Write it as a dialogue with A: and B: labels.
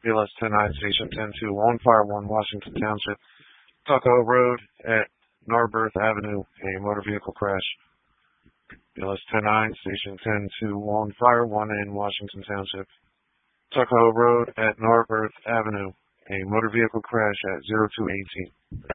A: BLS 109, Station 102, on Fire 1, Washington Township, Tuckahoe Road at Narberth Avenue, a motor vehicle crash. BLS 109, Station 102, on Fire 1 in Washington Township, Tuckahoe Road at Narberth Avenue, a motor vehicle crash at 0218.